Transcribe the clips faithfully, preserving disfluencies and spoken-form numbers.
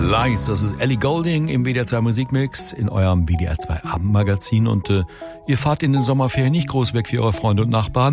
Lights, das ist Ellie Goulding im W D R zwei Musikmix in eurem W D R zwei Abendmagazin und äh, ihr fahrt in den Sommerferien nicht groß weg wie eure Freunde und Nachbarn.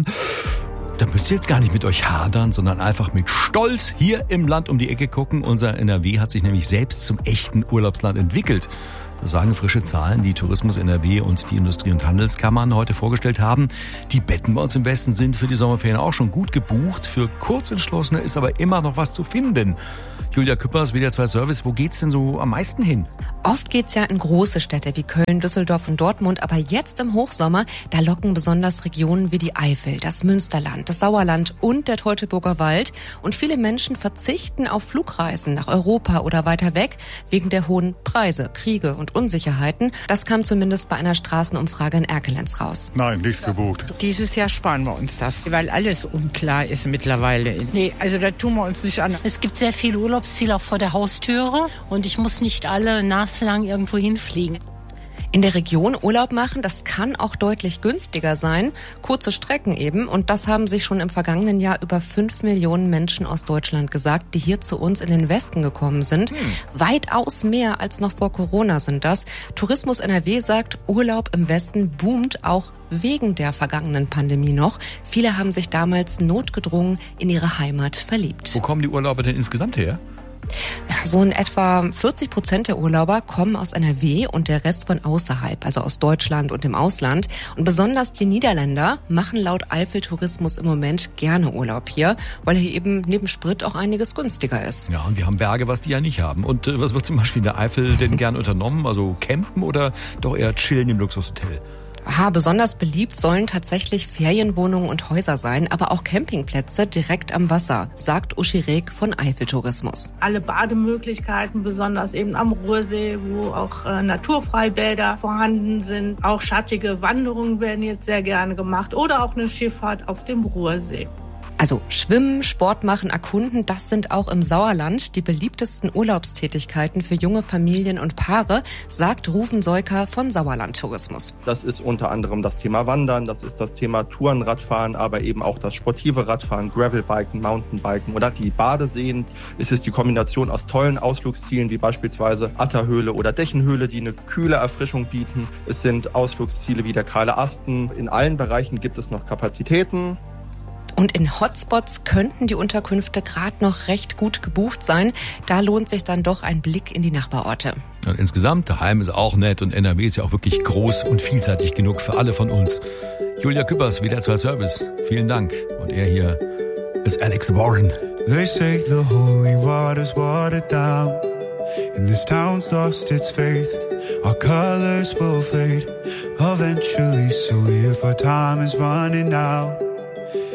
Da müsst ihr jetzt gar nicht mit euch hadern, sondern einfach mit Stolz hier im Land um die Ecke gucken. Unser N R W hat sich nämlich selbst zum echten Urlaubsland entwickelt. Das sagen frische Zahlen, die Tourismus N R W und die Industrie- und Handelskammern heute vorgestellt haben. Die Betten bei uns im Westen sind für die Sommerferien auch schon gut gebucht. Für Kurzentschlossene ist aber immer noch was zu finden. Julia Küppers, W D R zwei Service, wo geht's denn so am meisten hin? Oft geht's ja in große Städte wie Köln, Düsseldorf und Dortmund, aber jetzt im Hochsommer, da locken besonders Regionen wie die Eifel, das Münsterland, das Sauerland und der Teutoburger Wald. Und viele Menschen verzichten auf Flugreisen nach Europa oder weiter weg wegen der hohen Preise, Kriege und Unsicherheiten. Das kam zumindest bei einer Straßenumfrage in Erkelenz raus. Nein, nichts gebucht. Dieses Jahr sparen wir uns das, weil alles unklar ist mittlerweile. Nee, also da tun wir uns nicht an. Es gibt sehr viele Urlaubsziele auch vor der Haustüre und ich muss nicht alle naslang irgendwo hinfliegen. In der Region Urlaub machen, das kann auch deutlich günstiger sein. Kurze Strecken eben. Und das haben sich schon im vergangenen Jahr über fünf Millionen Menschen aus Deutschland gesagt, die hier zu uns in den Westen gekommen sind. Hm. Weitaus mehr als noch vor Corona sind das. Tourismus N R W sagt, Urlaub im Westen boomt auch wegen der vergangenen Pandemie noch. Viele haben sich damals notgedrungen in ihre Heimat verliebt. Wo kommen die Urlauber denn insgesamt her? Ja, so in etwa vierzig Prozent der Urlauber kommen aus N R W und der Rest von außerhalb, also aus Deutschland und dem Ausland. Und besonders die Niederländer machen laut Eifel Tourismus im Moment gerne Urlaub hier, weil hier eben neben Sprit auch einiges günstiger ist. Ja, und wir haben Berge, was die ja nicht haben. Und äh, was wird zum Beispiel in der Eifel denn gern unternommen? Also campen oder doch eher chillen im Luxushotel? Aha, besonders beliebt sollen tatsächlich Ferienwohnungen und Häuser sein, aber auch Campingplätze direkt am Wasser, sagt Uschi Reg von Eifel Tourismus. Alle Bademöglichkeiten, besonders eben am Ruhrsee, wo auch äh, Naturfreibäder vorhanden sind. Auch schattige Wanderungen werden jetzt sehr gerne gemacht oder auch eine Schifffahrt auf dem Ruhrsee. Also Schwimmen, Sport machen, erkunden, das sind auch im Sauerland die beliebtesten Urlaubstätigkeiten für junge Familien und Paare, sagt Rufen Seuker von Sauerland Tourismus. Das ist unter anderem das Thema Wandern, das ist das Thema Tourenradfahren, aber eben auch das sportive Radfahren, Gravelbiken, Mountainbiken oder die Badeseen. Es ist die Kombination aus tollen Ausflugszielen wie beispielsweise Atterhöhle oder Dächenhöhle, die eine kühle Erfrischung bieten. Es sind Ausflugsziele wie der Kahle Asten. In allen Bereichen gibt es noch Kapazitäten. Und in Hotspots könnten die Unterkünfte gerade noch recht gut gebucht sein. Da lohnt sich dann doch ein Blick in die Nachbarorte. Und insgesamt, daheim ist auch nett und N R W ist ja auch wirklich groß und vielseitig genug für alle von uns. Julia Küppers, W D R zwei Service, vielen Dank. Und er hier ist Alex Warren. They say the holy water's watered down and this town's lost its faith. Our colors will fade eventually, so if our time is running out,